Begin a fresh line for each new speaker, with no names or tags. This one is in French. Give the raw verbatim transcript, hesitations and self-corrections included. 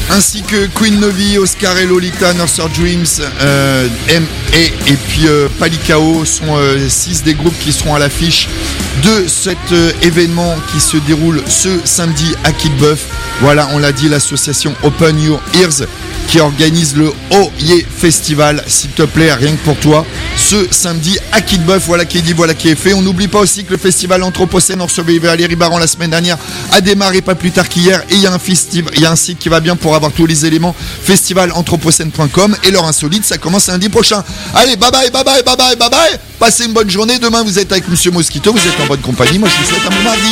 ainsi que Queen Novi, Oscar et Lolita, Nurser Dreams, euh, M A et puis euh, Palikao sont euh, six des groupes qui seront à l'affiche de cet euh, événement qui se déroule ce samedi à Kidbuff. Voilà, on l'a dit, l'association Open Your Ears qui organise le Oh Yeah Festival, s'il te plaît, rien que pour toi, ce samedi à Kidbuff. Voilà qui est dit, voilà qui est fait. On n'oublie pas aussi que le festival Anthropocène, on recevait Valérie Baran la semaine dernière, a démarré pas plus tard qu'hier, et il y a un festival, il y a un site qui va bien pour avoir tous les éléments, festival anthropocène point com, et leur insolite, ça commence lundi prochain. Allez, bye bye, bye bye, bye bye, bye bye. Passez une bonne journée. Demain, vous êtes avec Monsieur Mosquito, vous êtes en bonne compagnie. Moi, je vous souhaite un bon mardi.